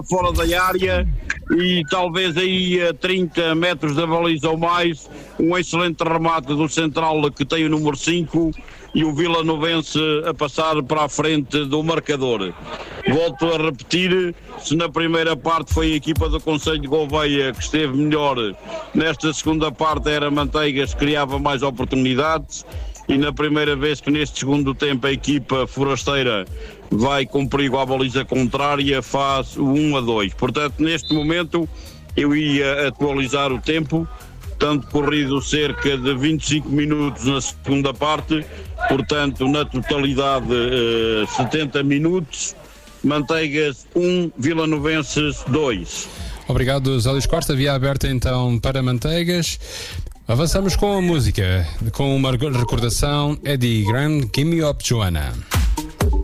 fora da área e talvez aí a 30 metros da baliza ou mais, um excelente remate do central que tem o número 5 e o Vilanovense a passar para a frente do marcador. Volto a repetir, se na primeira parte foi a equipa do Concelho de Gouveia que esteve melhor, nesta segunda parte era Manteigas que criava mais oportunidades e na primeira vez que neste segundo tempo a equipa forasteira vai com perigo à baliza contrária, faz o 1-2. Portanto, neste momento eu ia atualizar o tempo, tanto corrido cerca de 25 minutos na segunda parte, portanto, na totalidade 70 minutos, Manteigas 1, Vilanovenses 2. Obrigado, Zé Luís Costa. Via aberta então para Manteigas. Avançamos com a música, com uma recordação, Eddie Grant, Give Me Up, Joanna.